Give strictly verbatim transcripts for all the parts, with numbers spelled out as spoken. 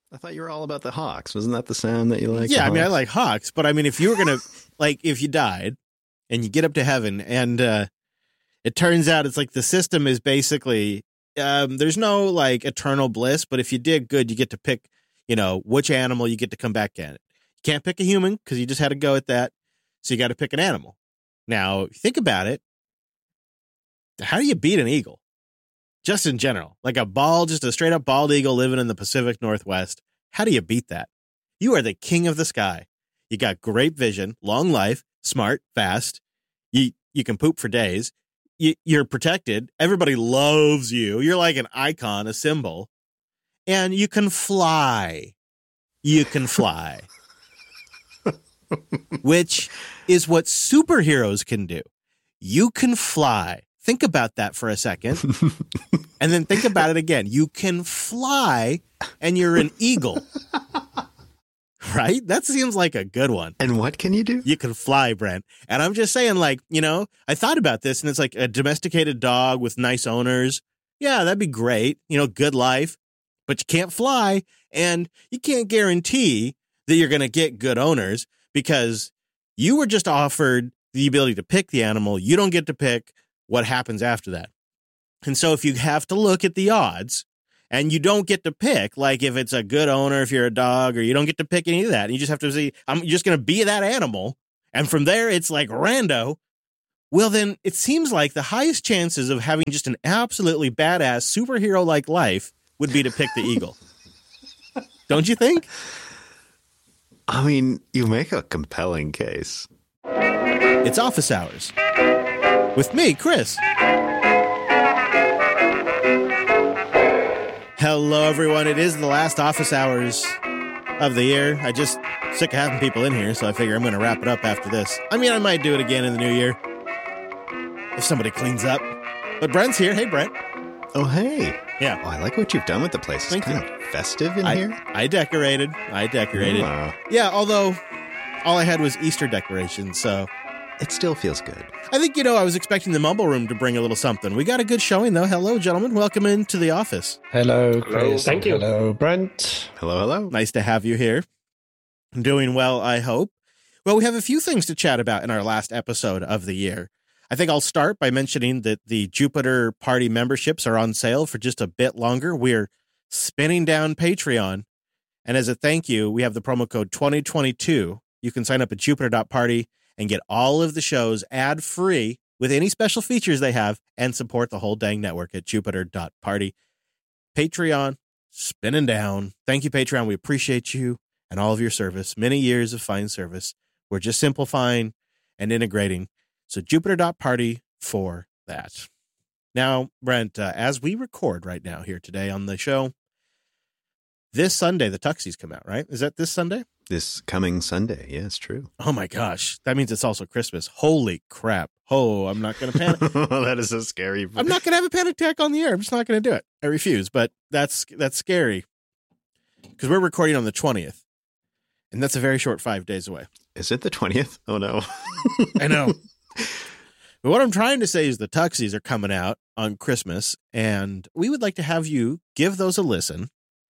I thought you were all about the hawks. Wasn't that the sound that you like? Yeah, I mean, I like hawks, but I mean, if you were going to, like, if you died and you get up to heaven and uh, it turns out it's like the system is basically, um, there's no, like, eternal bliss, but if you did good, you get to pick, you know, which animal you get to come back at it. You can't pick a human because you just had to go at that, so you got to pick an animal. Now, think about it. How do you beat an eagle? Just in general, like a bald, just a straight up bald eagle living in the Pacific Northwest. How do you beat that? You are the king of the sky. You got great vision, long life, smart, fast. You you can poop for days. You, you're protected. Everybody loves you. You're like an icon, a symbol. And you can fly. You can fly. Which is what superheroes can do. You can fly. Think about that for a second. And then think about it again. You can fly and you're an eagle. Right? That seems like a good one. And what can you do? You can fly, Brent. And I'm just saying, like, you know, I thought about this and it's like a domesticated dog with nice owners. Yeah, that'd be great. You know, good life. But you can't fly and you can't guarantee that you're going to get good owners because you were just offered the ability to pick the animal. You don't get to pick what happens after that. And so if you have to look at the odds and you don't get to pick, like if it's a good owner, if you're a dog, or you don't get to pick any of that, and you just have to see, I'm just going to be that animal. And from there, it's like rando. Well, then it seems like the highest chances of having just an absolutely badass superhero-like life would be to pick the eagle. Don't you think? I mean, you make a compelling case. It's Office Hours. With me, Chris. Hello, everyone. It is the last Office Hours of the year. I just sick of having people in here, so I figure I'm going to wrap it up after this. I mean, I might do it again in the new year if somebody cleans up. But Brent's here. Hey, Brent. Oh, hey. Yeah. Oh, I like what you've done with the place. It's Thank kind you. of festive in I, here. I decorated. I decorated. Wow. Yeah, although all I had was Easter decorations, so It still feels good. I think, you know, I was expecting the Mumble Room to bring a little something. We got a good showing, though. Hello, gentlemen. Welcome into the office. Hello, Chris. Hello, thank you. Hello, Brent. Hello, hello. Nice to have you here. Doing well, I hope. Well, we have a few things to chat about in our last episode of the year. I think I'll start by mentioning that the Jupiter Party memberships are on sale for just a bit longer. We're spinning down Patreon. And as a thank you, we have the promo code twenty twenty-two. You can sign up at jupiter dot party and get all of the shows ad-free with any special features they have and support the whole dang network at jupiter dot party. Patreon, spinning down. Thank you, Patreon. We appreciate you and all of your service. Many years of fine service. We're just simplifying and integrating. So jupiter dot party for that. Now, Brent, uh, as we record right now here today on the show, this Sunday, the Tuxies come out, right? Is that this Sunday? This coming Sunday. Yeah, it's true. Oh, my gosh. That means it's also Christmas. Holy crap. Oh, I'm not going to panic. That is so scary. I'm not going to have a panic attack on the air. I'm just not going to do it. I refuse. But that's that's scary because we're recording on the twentieth. And that's a very short five days away. Is it the twentieth? Oh, no. I know. But what I'm trying to say is the Tuxies are coming out on Christmas, and we would like to have you give those a listen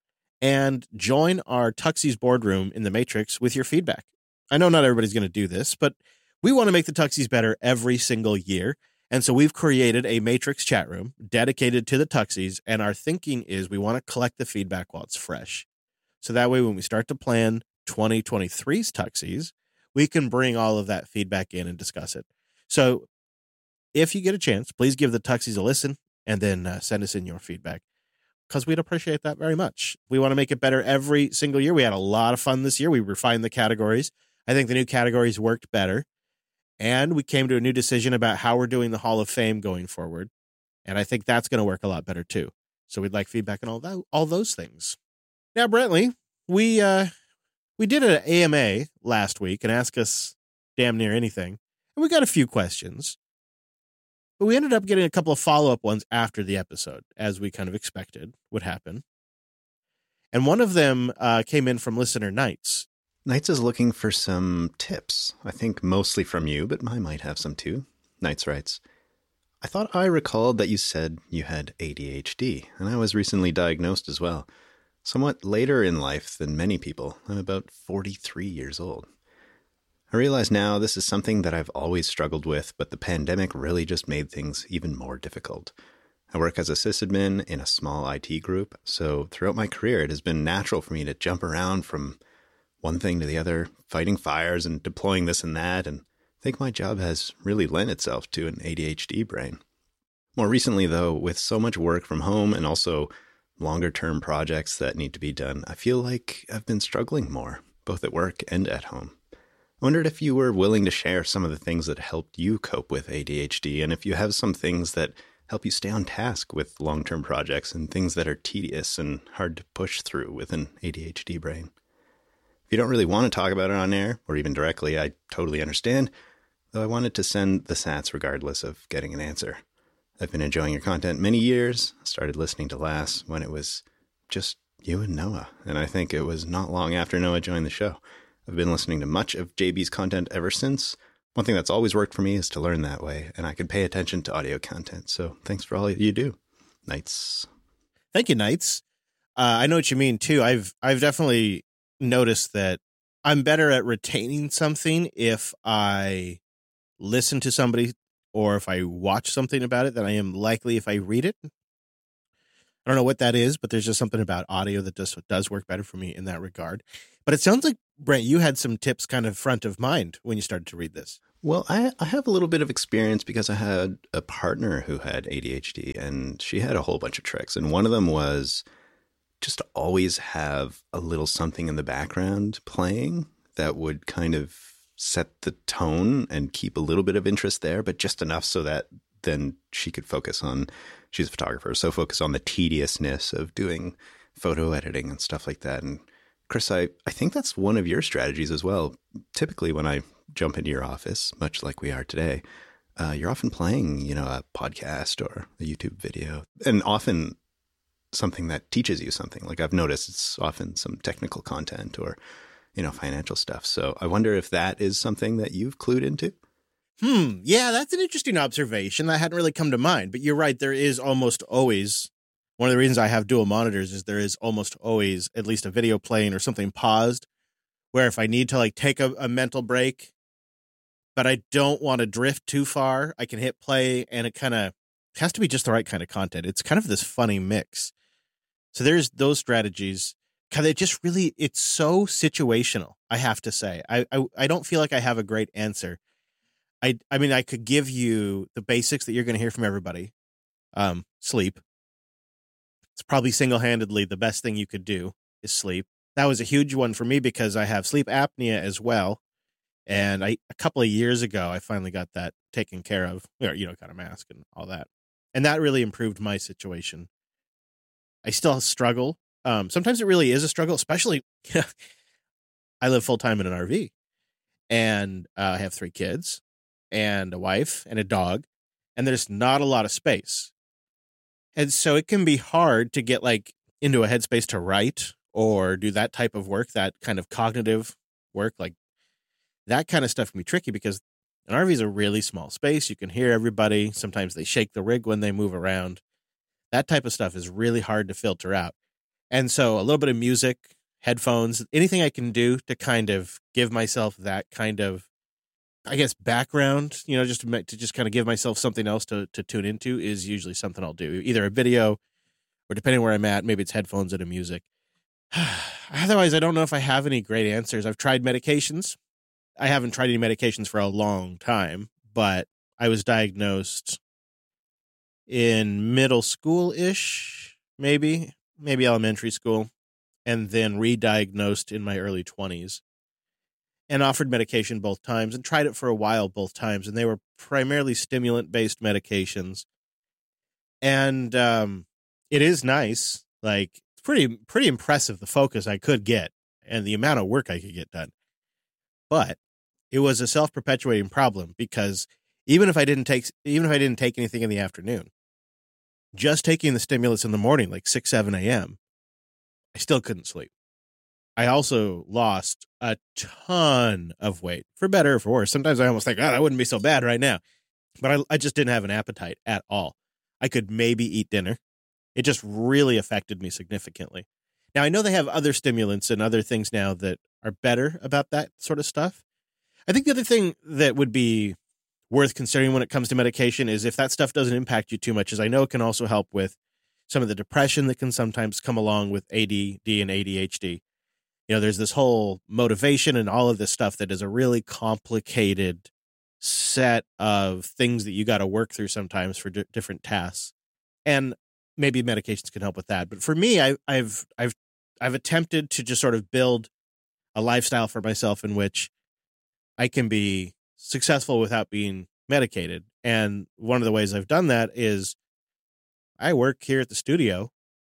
and join our Tuxies boardroom in the Matrix with your feedback. I know not everybody's going to do this, but we want to make the Tuxies better every single year. And so we've created a Matrix chat room dedicated to the Tuxies, and our thinking is we want to collect the feedback while it's fresh. So that way when we start to plan twenty twenty-three's Tuxies, we can bring all of that feedback in and discuss it. So if you get a chance, please give the Tuxies a listen and then uh, send us in your feedback because we'd appreciate that very much. We want to make it better every single year. We had a lot of fun this year. We refined the categories. I think the new categories worked better. And we came to a new decision about how we're doing the Hall of Fame going forward. And I think that's going to work a lot better too. So we'd like feedback on all that, all those things. Now, Brentley, we uh, we did an A M A last week and asked us damn near anything. And we got a few questions. But we ended up getting a couple of follow-up ones after the episode, as we kind of expected would happen. And one of them uh, came in from listener Knights. Knights is looking for some tips. I think mostly from you, but I might have some too. Knights writes, I thought I recalled that you said you had A D H D, and I was recently diagnosed as well. somewhat later in life than many people. I'm about forty-three years old. I realize now this is something that I've always struggled with, but the pandemic really just made things even more difficult. I work as a sysadmin in a small I T group, so throughout my career it has been natural for me to jump around from one thing to the other, fighting fires and deploying this and that, and I think my job has really lent itself to an A D H D brain. More recently, though, with so much work from home and also longer-term projects that need to be done, I feel like I've been struggling more, both at work and at home. I wondered if you were willing to share some of the things that helped you cope with A D H D, and if you have some things that help you stay on task with long-term projects and things that are tedious and hard to push through with an A D H D brain. If you don't really want to talk about it on air, or even directly, I totally understand, though I wanted to send the sats regardless of getting an answer. I've been enjoying your content many years. I started listening to Lass when it was just you and Noah, and I think it was not long after Noah joined the show. I've been listening to much of J B's content ever since. One thing that's always worked for me is to learn that way, and I can pay attention to audio content, so thanks for all you do. Knights. Thank you, Knights. Uh, I know what you mean, too. I've I've definitely noticed that I'm better at retaining something if I listen to somebody or if I watch something about it than I am likely if I read it. I don't know what that is, but there's just something about audio that does, does work better for me in that regard. But it sounds like, Brent, you had some tips kind of front of mind when you started to read this. Well, I, I have a little bit of experience because I had a partner who had A D H D, and she had a whole bunch of tricks. And one of them was just to always have a little something in the background playing that would kind of set the tone and keep a little bit of interest there, but just enough so that then she could focus on, she's a photographer, so focus on the tediousness of doing photo editing and stuff like that. And Chris, I, I think that's one of your strategies as well. Typically when I jump into your office, much like we are today, uh, you're often playing, you know, a podcast or a YouTube video, and often something that teaches you something. Like I've noticed it's often some technical content or, you know, financial stuff. So I wonder if that is something that you've clued into. Hmm. Yeah, that's an interesting observation. That hadn't really come to mind, but you're right. There is almost always, one of the reasons I have dual monitors is there is almost always at least a video playing or something paused where if I need to like take a, a mental break, but I don't want to drift too far, I can hit play, and it kind of has to be just the right kind of content. It's kind of this funny mix. So there's those strategies. God, it just really, it's so situational, I have to say. I, I I don't feel like I have a great answer. I I mean, I could give you the basics that you're going to hear from everybody. Um, sleep. It's probably single-handedly the best thing you could do is sleep. That was a huge one for me because I have sleep apnea as well. And I a couple of years ago, I finally got that taken care of. You know, got a mask and all that. And that really improved my situation. I still struggle. Um, sometimes it really is a struggle, especially I live full-time in an R V. And uh, I have three kids and a wife and a dog. And there's not a lot of space. And so it can be hard to get like into a headspace to write or do that type of work, that kind of cognitive work. Like that kind of stuff can be tricky because an R V is a really small space. You can hear everybody. Sometimes they shake the rig when they move around. That type of stuff is really hard to filter out. And so a little bit of music, headphones, anything I can do to kind of give myself that kind of, I guess, background, you know, just to, to just kind of give myself something else to, to tune into is usually something I'll do. Either a video or depending where I'm at, maybe it's headphones and a music. Otherwise, I don't know if I have any great answers. I've tried medications. I haven't tried any medications for a long time, but I was diagnosed in middle school-ish, maybe, maybe elementary school, and then re-diagnosed in my early twenties. And offered medication both times and tried it for a while both times. And they were primarily stimulant-based medications. And um, it is nice. Like, it's pretty, pretty impressive, the focus I could get and the amount of work I could get done. But it was a self-perpetuating problem because even if I didn't take, even if I didn't take anything in the afternoon, just taking the stimulants in the morning, like six, seven a.m., I still couldn't sleep. I also lost a ton of weight, for better or for worse. Sometimes I almost think, oh, that wouldn't be so bad right now. But I, I just didn't have an appetite at all. I could maybe eat dinner. It just really affected me significantly. Now, I know they have other stimulants and other things now that are better about that sort of stuff. I think the other thing that would be worth considering when it comes to medication is if that stuff doesn't impact you too much, is I know it can also help with some of the depression that can sometimes come along with A D D and A D H D. You know, there's this whole motivation and all of this stuff that is a really complicated set of things that you got to work through sometimes for d- different tasks. And maybe medications can help with that. But for me, I, I've I've I've attempted to just sort of build a lifestyle for myself in which I can be successful without being medicated. And one of the ways I've done that is I work here at the studio.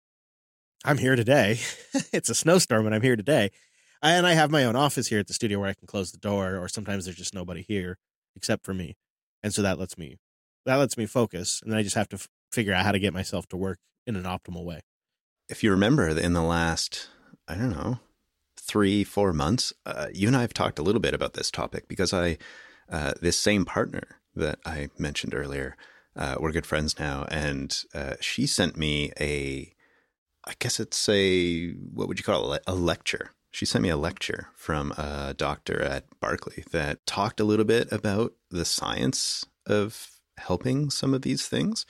I'm here today. It's a snowstorm and I'm here today. And I have my own office here at the studio where I can close the door, or sometimes there's just nobody here except for me. And so that lets me, that lets me focus. And then I just have to f- figure out how to get myself to work in an optimal way. If you remember in the last, I don't know, three, four months, uh, you and I have talked a little bit about this topic because I, uh, this same partner that I mentioned earlier, uh, we're good friends now. And uh, she sent me a, I guess it's a, what would you call it? A lecture. She sent me a lecture from a doctor at Berkeley that talked a little bit about the science of helping some of these things.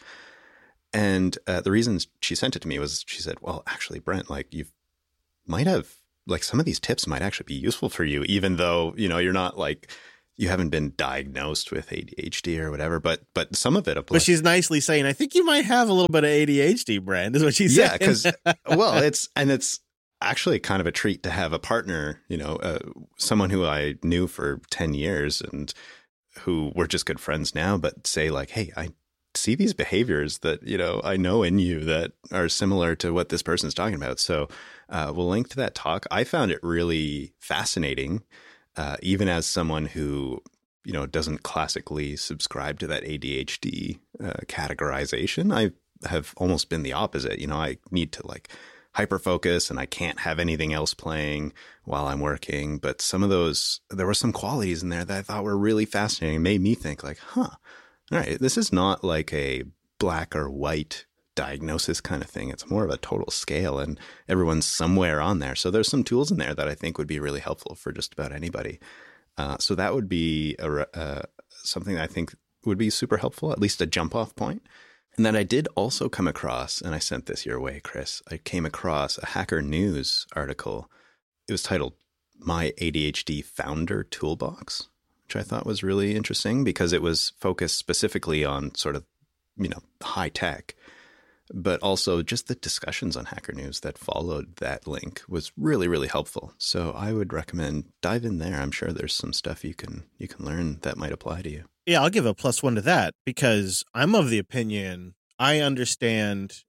And uh, the reason she sent it to me was she said, well, actually, Brent, like you might have, like some of these tips might actually be useful for you, even though, you know, you're not like, you haven't been diagnosed with A D H D or whatever, but but some of it applies. But she's nicely saying, I think you might have a little bit of A D H D, Brent, is what she's saying. Yeah, because, well, it's, and it's actually kind of a treat to have a partner, you know, uh, someone who I knew for ten years and who we're just good friends now, but say like, hey, I see these behaviors that, you know, I know in you that are similar to what this person's talking about. So uh, we'll link to that talk. I found it really fascinating. Uh, even as someone who, you know, doesn't classically subscribe to that A D H D uh, categorization, I have almost been the opposite. You know, I need to like hyper focus and I can't have anything else playing while I'm working. But some of those, there were some qualities in there that I thought were really fascinating. It made me think like, huh, all right, this is not like a black or white diagnosis kind of thing. It's more of a total scale and everyone's somewhere on there. So there's some tools in there that I think would be really helpful for just about anybody. Uh, so that would be a, uh, something that I think would be super helpful, at least a jump off point. And then I did also come across, and I sent this your way, Chris, I came across a Hacker News article. It was titled My A D H D Founder Toolbox, which I thought was really interesting because it was focused specifically on sort of, you know, high tech. But also just the discussions on Hacker News that followed that link was really, really helpful. So I would recommend dive in there. I'm sure there's some stuff you can you can learn that might apply to you. Yeah, I'll give a plus one to that because I'm of the opinion I understand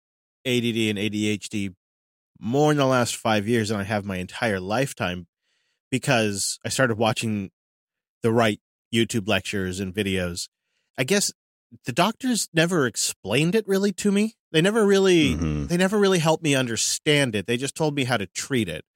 A D D and A D H D more in the last five years than I have my entire lifetime because I started watching the right YouTube lectures and videos. I guess the doctors never explained it really to me. They never really, mm-hmm. they never really helped me understand it. They just told me how to treat it.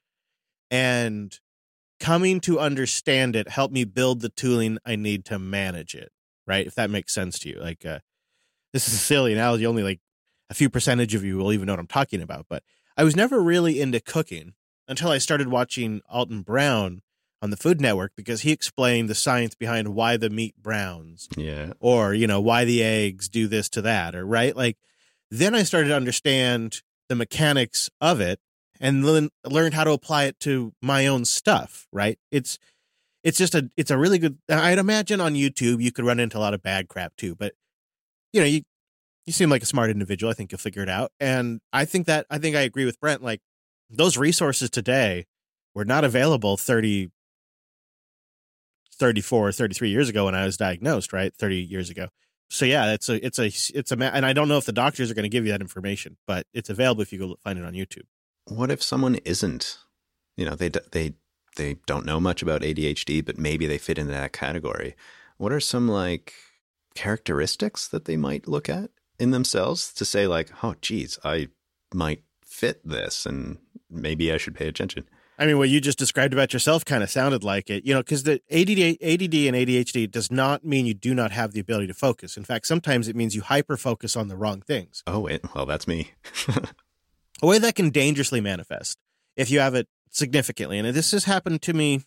And coming to understand it helped me build the tooling I need to manage it. Right. If that makes sense to you. Like, uh, this is a silly analogy. Only like a few percentage of you will even know what I'm talking about. But I was never really into cooking until I started watching Alton Brown on the Food Network because he explained the science behind why the meat browns. Yeah. Or, you know, why the eggs do this to that, or right. Like then I started to understand the mechanics of it and then learned how to apply it to my own stuff. Right. It's, it's just a, it's a really good, I'd imagine on YouTube, you could run into a lot of bad crap too, but you know, you, you seem like a smart individual. I think you'll figure it out. And I think that, I think I agree with Brent. Like those resources today were not available thirty, thirty-four, thirty-three years ago when I was diagnosed, right? thirty years ago. So yeah, it's a, it's a, it's a, and I don't know if the doctors are going to give you that information, but it's available if you go find it on YouTube. What if someone isn't, you know, they, they, they don't know much about A D H D, but maybe they fit into that category. What are some like characteristics that they might look at in themselves to say like, oh, geez, I might fit this and maybe I should pay attention? I mean, what you just described about yourself kind of sounded like it, you know, because the A D D, A D D and A D H D does not mean you do not have the ability to focus. In fact, sometimes it means you hyper focus on the wrong things. Oh, it, well, that's me. a way that can dangerously manifest if you have it significantly. And this has happened to me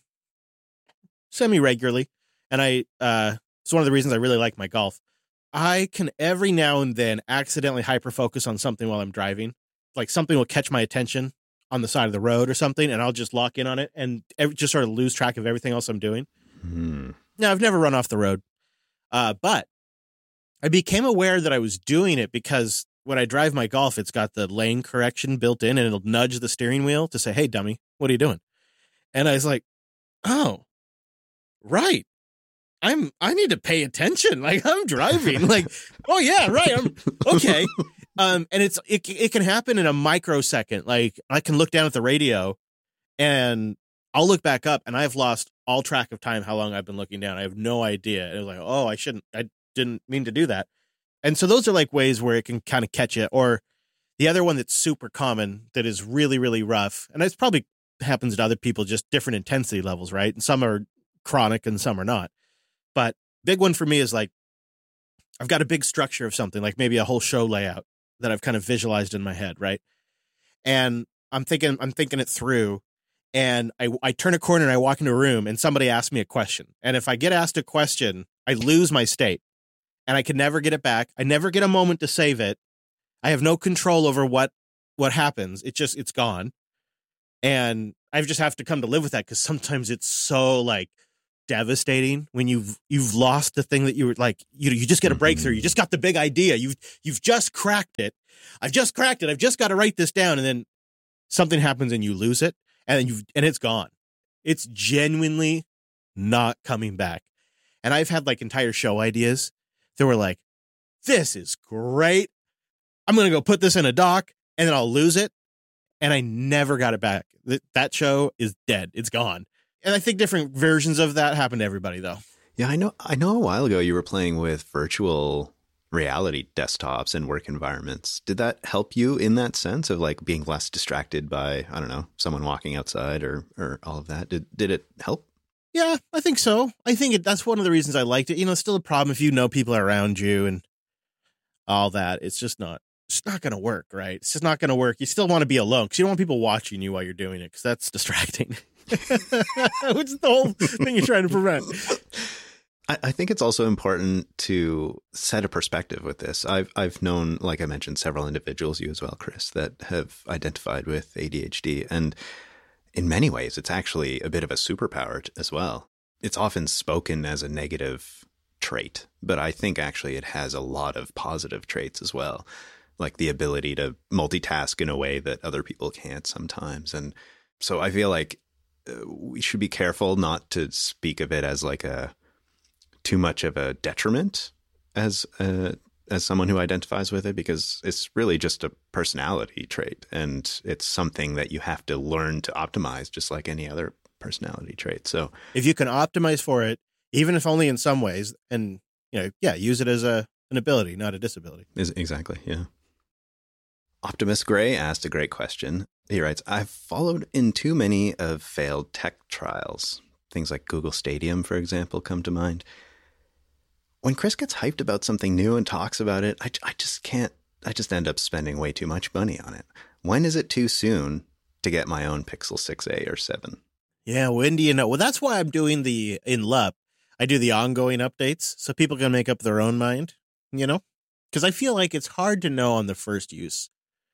semi-regularly. And I, uh, it's one of the reasons I really like my golf. I can every now and then accidentally hyper-focus on something while I'm driving. Like something will catch my attention on the side of the road or something, and I'll just lock in on it and every, just sort of lose track of everything else I'm doing. Hmm. Now, I've never run off the road, uh, but I became aware that I was doing it because when I drive my golf, it's got the lane correction built in, and it'll nudge the steering wheel to say, hey, dummy, what are you doing? And I was like, oh, right. I'm, I need to pay attention. Like I'm driving like, oh yeah, right. I'm okay. Um, and it's, it, it can happen in a microsecond. Like I can look down at the radio and I'll look back up and I've lost all track of time, how long I've been looking down. I have no idea. And it was like, oh, I shouldn't, I didn't mean to do that. And so those are like ways where it can kind of catch you. Or the other one that's super common that is really, really rough. And it's probably happens to other people, just different intensity levels, right? And some are chronic and some are not. But big one for me is like, I've got a big structure of something, like maybe a whole show layout that I've kind of visualized in my head, right? And I'm thinking, I'm thinking it through, and I, I turn a corner and I walk into a room and somebody asks me a question. And if I get asked a question, I lose my state and I can never get it back. I never get a moment to save it. I have no control over what, what happens. It just, it's gone. And I just have to come to live with that because sometimes it's so like devastating when you've you've lost the thing that you were like you you just get a breakthrough, you just got the big idea, you've you've just cracked it. I've just cracked it. I've just got to write this down, and then something happens and you lose it, and then you and it's gone. It's genuinely not coming back. And I've had like entire show ideas that were like, this is great. I'm gonna go put this in a doc, and then I'll lose it, and I never got it back. That that show is dead. It's gone. And I think different versions of that happen to everybody, though. Yeah, I know. I know. A while ago, you were playing with virtual reality desktops and work environments. Did that help you in that sense of like being less distracted by, I don't know, someone walking outside or or all of that? Did did it help? Yeah, I think so. I think it, that's one of the reasons I liked it. You know, it's still a problem if you know people are around you and all that. It's just not. It's not going to work, right? It's just not going to work. You still want to be alone because you don't want people watching you while you're doing it because that's distracting. Which is the whole thing you're trying to prevent. I, I think it's also important to set a perspective with this. I've I've known, like I mentioned, several individuals, you as well, Chris, that have identified with A D H D. And in many ways, it's actually a bit of a superpower as well. It's often spoken as a negative trait, but I think actually it has a lot of positive traits as well. Like the ability to multitask in a way that other people can't sometimes. And so I feel like uh, we should be careful not to speak of it as like a too much of a detriment as uh, as someone who identifies with it, because it's really just a personality trait. And it's something that you have to learn to optimize just like any other personality trait. So if you can optimize for it, even if only in some ways, and, you know, yeah, use it as a an ability, not a disability. Is exactly. Yeah. Optimus Gray asked a great question. He writes, I've followed in too many of failed tech trials. Things like Google Stadium, for example, come to mind. When Chris gets hyped about something new and talks about it, I, I just can't, I just end up spending way too much money on it. When is it too soon to get my own Pixel six A or seven? Yeah, when do you know? Well, that's why I'm doing the, in L U P, I do the ongoing updates so people can make up their own mind, you know? Because I feel like it's hard to know on the first use.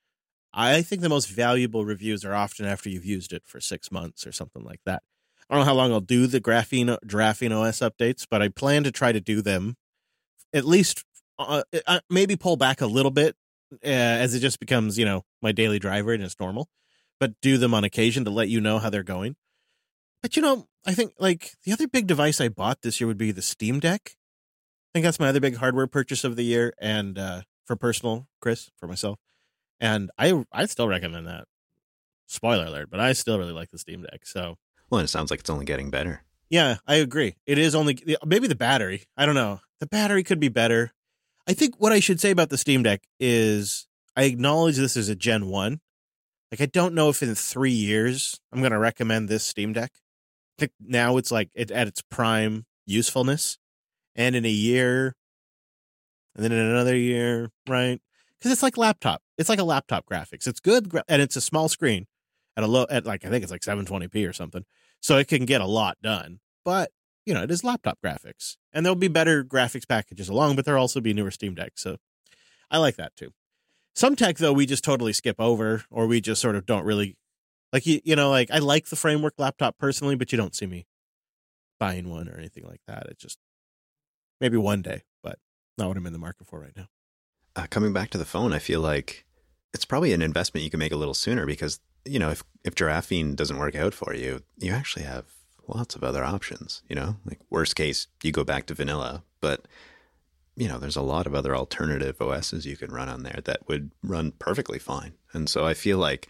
I think the most valuable reviews are often after you've used it for six months or something like that. I don't know how long I'll do the Graphene, Graphene O S updates, but I plan to try to do them at least, uh, maybe pull back a little bit uh, as it just becomes, you know, my daily driver and it's normal, but do them on occasion to let you know how they're going. But, you know, I think like the other big device I bought this year would be the Steam Deck. I think that's my other big hardware purchase of the year, and uh, for personal, Chris, for myself. And I I still recommend that. Spoiler alert, but I still really like the Steam Deck. So, well, and it sounds like it's only getting better. Yeah, I agree. It is only maybe the battery. I don't know. The battery could be better. I think what I should say about the Steam Deck is I acknowledge this is a Gen one. Like, I don't know if in three years I'm going to recommend this Steam Deck. I think now it's like it, at its prime usefulness. And in a year, and then in another year, right? because it's like laptop. It's like a laptop graphics. It's good, and it's a small screen at a low, at like, I think it's like seven twenty p or something. So it can get a lot done. But, you know, it is laptop graphics. And there'll be better graphics packages along, but there'll also be newer Steam Decks. So I like that too. Some tech, though, we just totally skip over, or we just sort of don't really, like, you, you know, like, I like the Framework laptop personally, but you don't see me buying one or anything like that. It's just maybe one day, but not what I'm in the market for right now. Uh, coming back to the phone, I feel like it's probably an investment you can make a little sooner because, you know, if, if Giraffine doesn't work out for you, you actually have lots of other options, you know, like worst case, you go back to vanilla, but, you know, there's a lot of other alternative O Ss you can run on there that would run perfectly fine. And so I feel like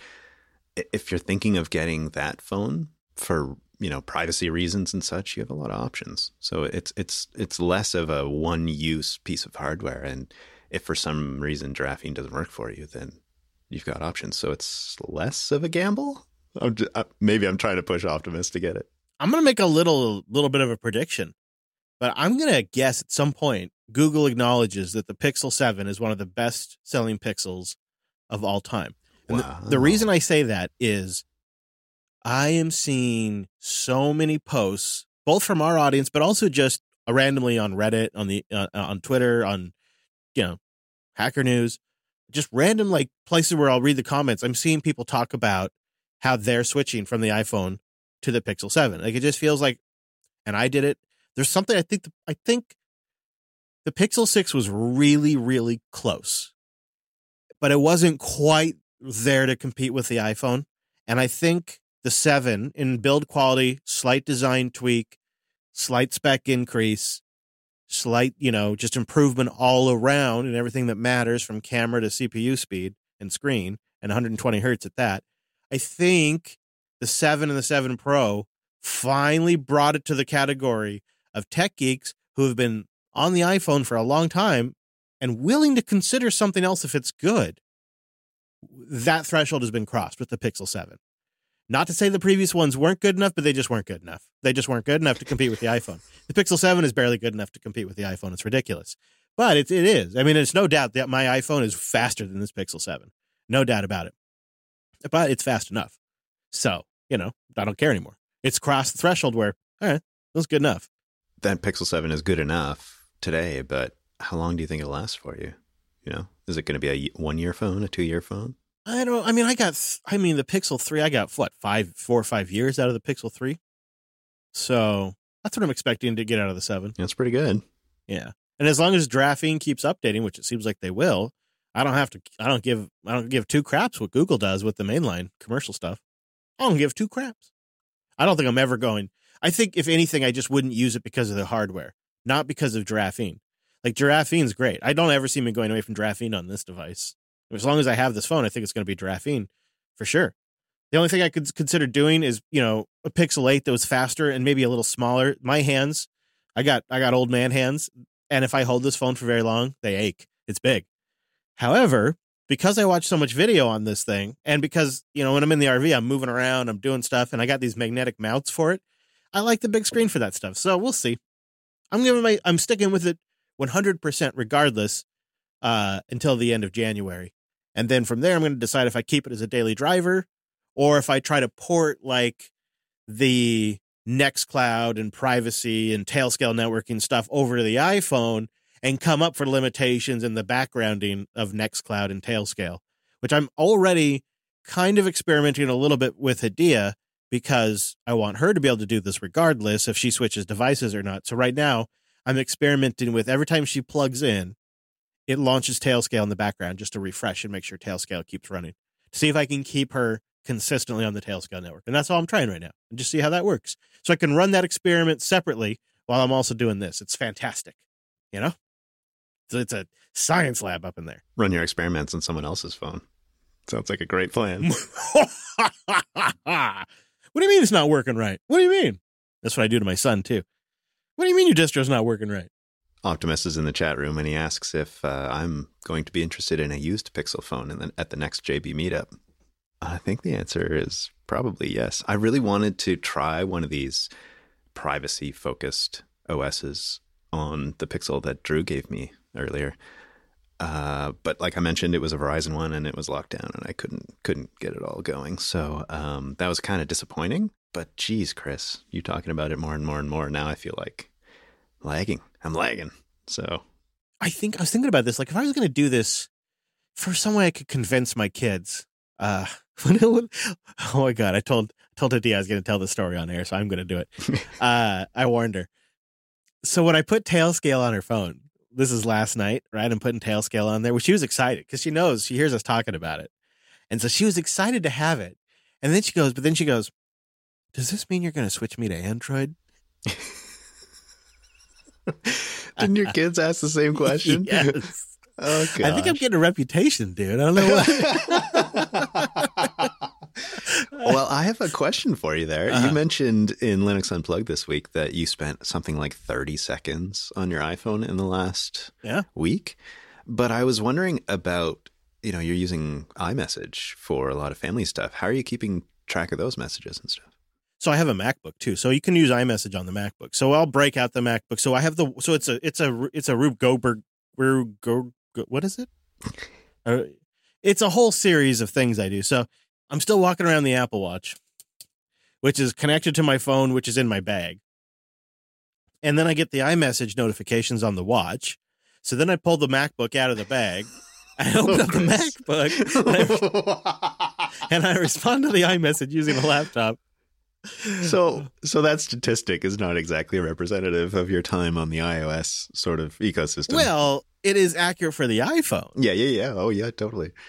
if you're thinking of getting that phone for, you know, privacy reasons and such, you have a lot of options. So it's it's it's less of a one-use piece of hardware. And if for some reason Giraffine doesn't work for you, then you've got options. So it's less of a gamble. I'm just, uh, maybe I'm trying to push Optimus to get it. I'm going to make a little little bit of a prediction, but I'm going to guess at some point Google acknowledges that the Pixel seven is one of the best selling Pixels of all time. And Wow. the, the reason I say that is I am seeing so many posts, both from our audience, but also just randomly on Reddit, on the uh, on Twitter, on, you know, Hacker News, just random like places where I'll read the comments. I'm seeing people talk about how they're switching from the iPhone to the Pixel seven. Like, it just feels like, and I did it. There's something I think, the, I think the Pixel six was really, really close, but it wasn't quite there to compete with the iPhone. And I think the seven in build quality, slight design tweak, slight spec increase, slight, you know, just improvement all around and everything that matters from camera to C P U speed and screen and one hundred twenty hertz at that. I think the seven and the seven Pro finally brought it to the category of tech geeks who have been on the iPhone for a long time and willing to consider something else if it's good. That threshold has been crossed with the Pixel seven. Not to say the previous ones weren't good enough, but they just weren't good enough. They just weren't good enough to compete with the iPhone. The Pixel seven is barely good enough to compete with the iPhone. It's ridiculous. But it, it is. I mean, it's no doubt that my iPhone is faster than this Pixel seven. No doubt about it. But it's fast enough. So, you know, I don't care anymore. It's crossed the threshold where, all right, that's good enough. That Pixel seven is good enough today, but how long do you think it'll last for you? You know, is it going to be a one-year phone, a two-year phone? I don't, I mean, I got, I mean, the Pixel three, I got, what, five, four or five years out of the Pixel three? So that's what I'm expecting to get out of the seven. That's pretty good. Yeah. And as long as Giraffine keeps updating, which it seems like they will, I don't have to, I don't give, I don't give two craps what Google does with the mainline commercial stuff. I don't give two craps. I don't think I'm ever going, I think if anything, I just wouldn't use it because of the hardware, not because of Giraffine. Like, Giraffine's great. I don't ever see me going away from Giraffine on this device. As long as I have this phone, I think it's going to be Giraffine for sure. The only thing I could consider doing is, you know, a Pixel eight that was faster and maybe a little smaller. My hands, I got I got old man hands, and if I hold this phone for very long, they ache. It's big. However, because I watch so much video on this thing, and because, you know, when I'm in the R V, I'm moving around, I'm doing stuff, and I got these magnetic mounts for it, I like the big screen for that stuff. So we'll see. I'm giving my I'm sticking with it one hundred percent regardless uh, until the end of January. And then from there, I'm going to decide if I keep it as a daily driver or if I try to port like the Nextcloud and privacy and Tailscale networking stuff over to the iPhone and come up for limitations in the backgrounding of Nextcloud and Tailscale, which I'm already kind of experimenting a little bit with Hadia because I want her to be able to do this regardless if she switches devices or not. So right now, I'm experimenting with every time she plugs in, it launches Tailscale in the background just to refresh and make sure Tailscale keeps running. To see if I can keep her consistently on the Tailscale network. And that's all I'm trying right now. And just see how that works. So I can run that experiment separately while I'm also doing this. It's fantastic. You know? So it's a science lab up in there. Run your experiments on someone else's phone. Sounds like a great plan. What do you mean it's not working right? What do you mean? That's what I do to my son, too. What do you mean your distro's not working right? Optimus is in the chat room, and he asks if uh, I'm going to be interested in a used Pixel phone and then at the next J B meetup. I think the answer is probably yes. I really wanted to try one of these privacy-focused O Ss on the Pixel that Drew gave me earlier. Uh, but like I mentioned, it was a Verizon one and it was locked down and I couldn't couldn't get it all going. So um, that was kind of disappointing. But geez, Chris, you talking about it more and more and more. Now I feel like lagging. I'm lagging. So I think I was thinking about this. Like if I was going to do this for some way I could convince my kids. Uh, oh my God. I told, told Adia I was going to tell the story on air, so I'm going to do it. uh, I warned her. So when I put Tailscale on her phone, this is last night, right? I'm putting Tailscale on there. Well, she was excited because she knows, she hears us talking about it. And so she was excited to have it. And then she goes, but then she goes, does this mean you're going to switch me to Android? Didn't your kids ask the same question? Yes. Oh, gosh. I think I'm getting a reputation, dude. I don't know what. Well, I have a question for you there. Uh-huh. You mentioned in Linux Unplugged this week that you spent something like thirty seconds on your iPhone in the last yeah. week. But I was wondering about, you know, you're using iMessage for a lot of family stuff. How are you keeping track of those messages and stuff? So I have a MacBook too, so you can use iMessage on the MacBook. So I'll break out the MacBook. So I have the so it's a it's a it's a Rube Goldberg Rube Go what is it? Uh, it's a whole series of things I do. So I'm still walking around the Apple Watch, which is connected to my phone, which is in my bag. And then I get the iMessage notifications on the watch. So then I pull the MacBook out of the bag. I open up the MacBook and I, and I respond to the iMessage using the laptop. So, so that statistic is not exactly representative of your time on the iOS sort of ecosystem. Well, it is accurate for the iPhone. Yeah, yeah, yeah. Oh, yeah, totally.